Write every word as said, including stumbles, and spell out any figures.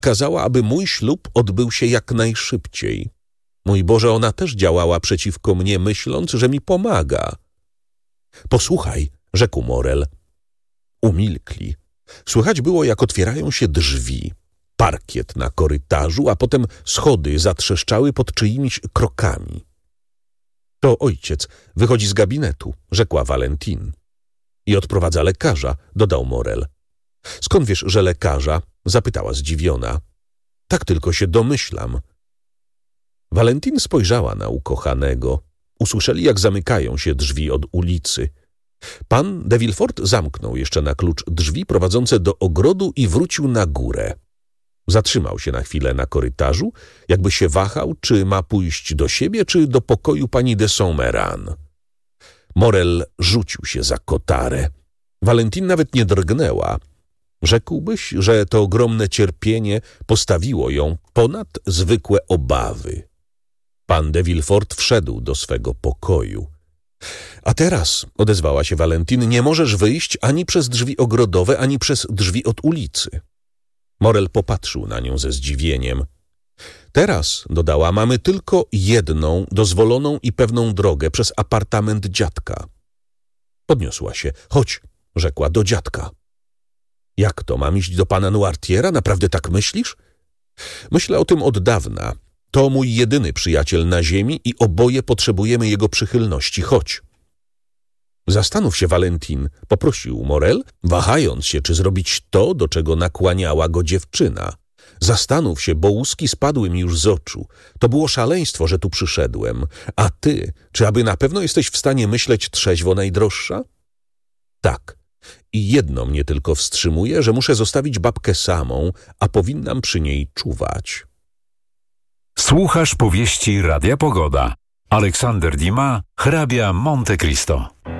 kazała, aby mój ślub odbył się jak najszybciej. Mój Boże, ona też działała przeciwko mnie, myśląc, że mi pomaga. Posłuchaj, rzekł Morel. Umilkli. Słychać było, jak otwierają się drzwi, parkiet na korytarzu, a potem schody zatrzeszczały pod czyimiś krokami. To ojciec wychodzi z gabinetu, rzekła Valentine. I odprowadza lekarza, dodał Morel. Skąd wiesz, że lekarza? Zapytała zdziwiona. Tak tylko się domyślam. Valentine spojrzała na ukochanego. Usłyszeli, jak zamykają się drzwi od ulicy. Pan de Villefort zamknął jeszcze na klucz drzwi prowadzące do ogrodu i wrócił na górę. Zatrzymał się na chwilę na korytarzu, jakby się wahał, czy ma pójść do siebie, czy do pokoju pani de Saint-Méran. Morel rzucił się za kotarę. Valentine nawet nie drgnęła. Rzekłbyś, że to ogromne cierpienie postawiło ją ponad zwykłe obawy. Pan de Villefort wszedł do swego pokoju. A teraz, odezwała się Valentine, nie możesz wyjść ani przez drzwi ogrodowe, ani przez drzwi od ulicy. Morel popatrzył na nią ze zdziwieniem. Teraz, dodała, mamy tylko jedną, dozwoloną i pewną drogę przez apartament dziadka. Podniosła się. Chodź, rzekła, do dziadka. Jak to, mam iść do pana Noirtiera? Naprawdę tak myślisz? Myślę o tym od dawna. To mój jedyny przyjaciel na ziemi i oboje potrzebujemy jego przychylności. Chodź. Zastanów się, Valentine, poprosił Morel, wahając się, czy zrobić to, do czego nakłaniała go dziewczyna. Zastanów się, bo łuski spadły mi już z oczu. To było szaleństwo, że tu przyszedłem. A ty, czy aby na pewno jesteś w stanie myśleć trzeźwo, najdroższa? Tak. I jedno mnie tylko wstrzymuje, że muszę zostawić babkę samą, a powinnam przy niej czuwać. Słuchasz powieści Radia Pogoda. Aleksander Dumas, hrabia Monte Cristo.